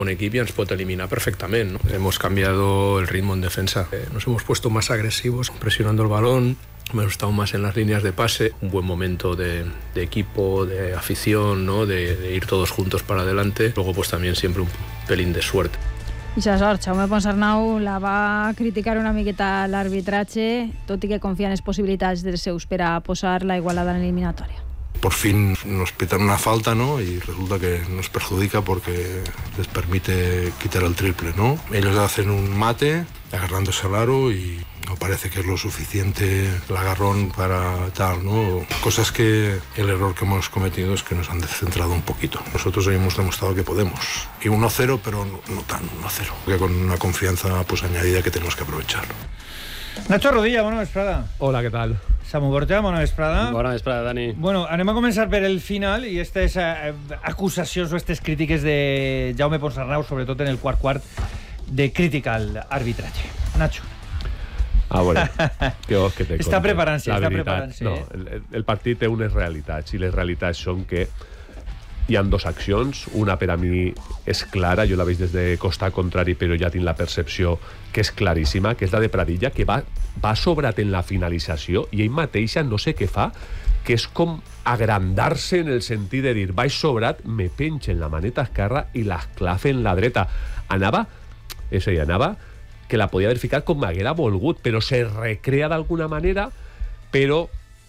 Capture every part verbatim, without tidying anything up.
Un equipo ya nos puede eliminar perfectamente, ¿no? Hemos cambiado el ritmo en defensa. Eh, nos hemos puesto más agresivos, presionando el balón. Hemos estado más en las líneas de pase. Un buen momento de, de equipo, de afición, ¿no? De, de ir todos juntos para adelante. Luego, pues también siempre un pelín de suerte. I això sort, Jaume Ponsarnau la va criticar una miqueta l'arbitratge, tot i que confia en les possibilitats dels seus per a posar la igualada en l'eliminatòria. Por fin nos pitan una falta, ¿no? Y resulta que nos perjudica porque les permite quitar el triple, ¿no? Ellos hacen un mate agarrándose al aro y no parece que es lo suficiente el agarrón para tal, ¿no? Cosas que el error que hemos cometido es que nos han descentrado un poquito. Nosotros hoy hemos demostrado que podemos. Y uno cero, pero no, no tan uno cero. Que con una confianza pues añadida que tenemos que aprovechar. Nacho Rodilla, bona vesprada. Hola, què tal? Samu Borja, bona vesprada. Bona vesprada, Dani. Bueno, anem a començar per el final i aquestes eh, acusacions o aquestes crítiques de Jaume Ponsarnau, sobretot en el quart quart, de crítica al arbitratge. Nacho. Ah, bueno, què vols que te conte? Està preparant-se, La està veritat, preparant-se. no, el, el partit té unes realitats, i les realitats són que hi ha dues accions. Una per a mi és clara, jo la veig des de costat contrari, però ja tinc la percepció que és claríssima, que és la de Pradilla, que va, va sobrat en la finalització i ell mateixa no sé què fa, que és com agrandar-se en el sentit de dir vaig sobrat, me penja en la maneta esquerra i l'esclafa en la dreta. Anava, és a dir, anava que la podia haver ficat com m'haguera volgut, però se recrea d'alguna manera, però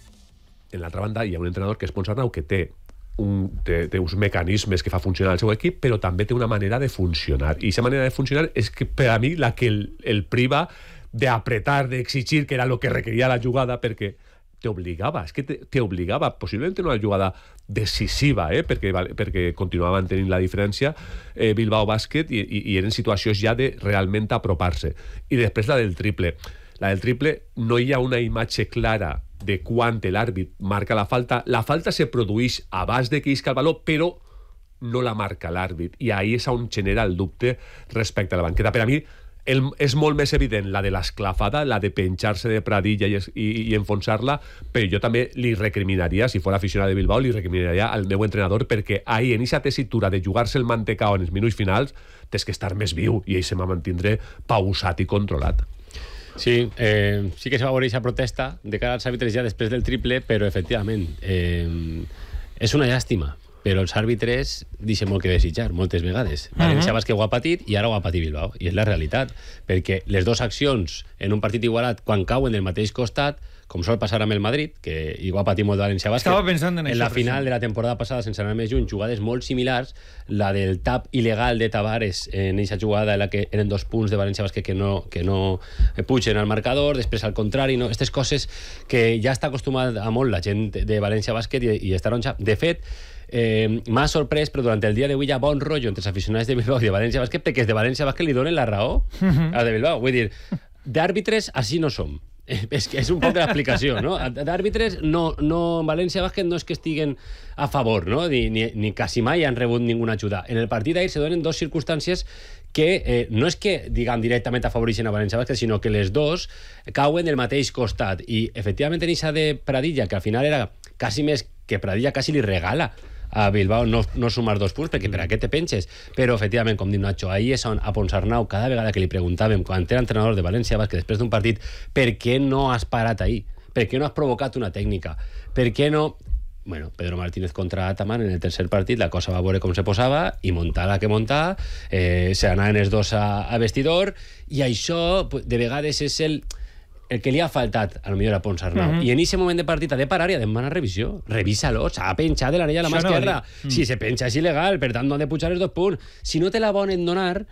en l'altra banda hi ha un entrenador que és Ponsarnau que té Un, té, té uns mecanismes que fa funcionar el seu equip, però també té una manera de funcionar, i aquesta manera de funcionar és que per a mi la que el, el priva d'apretar, d'exigir, que era el que requeria la jugada, perquè t'obligava, és que t'obligava, possiblement una jugada decisiva, eh? perquè, perquè continuava mantenint la diferència eh, Bilbao Bàsquet, i, i, i eren situacions ja de realment apropar-se. I després la del triple. La del triple no hi ha una imatge clara de quan l'àrbit marca la falta. La falta se produeix abans de que isca el valor, però no la marca l'àrbit. I ahí és on genera el dubte respecte a la banqueta. Per a mi el, és molt més evident la de l'esclafada, la de penjar-se de Pradilla i, i, i enfonsar-la, però jo també li recriminaria, si fos aficionat de Bilbao, li recriminaria al meu entrenador, perquè ahí, en aquesta tessitura de jugar-se el mantecao en els minuts finals, tens que estar més viu, i ell se va mantindre pausat i controlat. Sí, eh, sí que se va veure aquesta protesta de cara als àrbitres ja després del triple, però efectivament eh, és una llàstima, però els àrbitres deixen molt que desitjar moltes vegades. València Bàsquet ho ha patit i ara ho ha patit Bilbao, i és la realitat, perquè les dues accions en un partit igualat, quan cauen del mateix costat, com sol passar amb el Madrid, que hi va patir molt València Bàsquet. Estava pensant en, en això. la final de la temporada passada, sense anar més lluny, jugades molt similars, la del tap il·legal de Tavares en aquesta jugada, en la que eren dos punts de València Bàsquet que no, que no pugen al marcador, després al contrari, no? Aquestes coses que ja està acostumat a molt la gent de València Bàsquet i, i està taronja. De fet, eh, m'ha sorprès, però durant el dia d'avui hi ha bon rotllo entre els aficionats de Bilbao i de València Bàsquet, perquè els de València Bàsquet li donen la raó a de Bilbao. Vull dir, d'àrbitres així no som. És que és un poc l'explicació, no? D'àrbitres, no, no, en València Bàsquet no és que estiguen a favor, no? Ni, ni, ni quasi mai han rebut ninguna ajuda. En el partit d'ahir se donen dos circumstàncies que eh, no és que, diguem, directament afavoreixen a València Bàsquet, sinó que les dos cauen del mateix costat. I, efectivament, en aquesta de Pradilla, que al final era quasi més que Pradilla, quasi li regala a Bilbao no, no sumar dos punts, perquè per a què te penges? Però, efectivament, com diu Nacho, ahir és on a Ponsarnau, cada vegada que li preguntàvem, quan era entrenador de València Bàsquet, després d'un partit, per què no has parat ahir? Per què no has provocat una tècnica? Per què no... Bueno, Pedro Martínez contra Ataman en el tercer partit, la cosa va veure com se posava, i muntar la que muntar, eh, se anaven els dos a, a vestidor, i això, de vegades, és el... el que li ha faltat a lo millor a Ponsarnau. Uh -huh. I en aquest moment de partit ha de parar i ha de demanar revisió. Revisa-lo, s'ha penjat de l'anella a la mà esquerra. No, si se penja és il·legal, per tant no han de pujar els dos punts. Si no te la volen donar,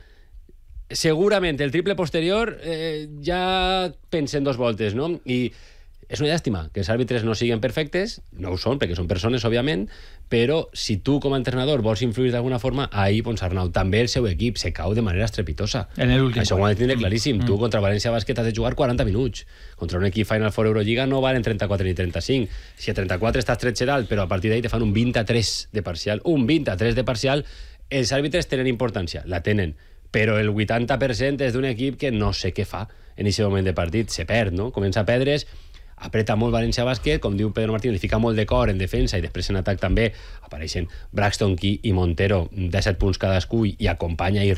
segurament el triple posterior eh, ja pensen dos voltes, no? I és una llàstima que els àrbitres no siguin perfectes, no ho són, perquè són persones, òbviament, però si tu, com a entrenador, vols influir d'alguna forma, ahir Ponsarnau, també el seu equip, se cau de manera estrepitosa. En l'últim. Això ho ha de tindre claríssim. Mm. Tu, contra València Bàsquet, has de jugar quaranta minuts. Contra un equip Final Four Eurolliga no valen trenta-quatre ni trenta-cinc. Si a trenta-quatre estàs tretze dalt, però a partir d'ahir te fan un vint a tres de parcial. Un vint a tres de parcial. Els àrbitres tenen importància, la tenen, però el vuitanta per cent és d'un equip que no sé què fa en aquest moment de partit. Se perd, no? Comença a perdre's, apreta molt València Bàsquet, com diu Pedro Martínez, li fica molt de cor en defensa i després en atac també apareixen Braxton Key i Montero, disset punts cadascú, i acompanya i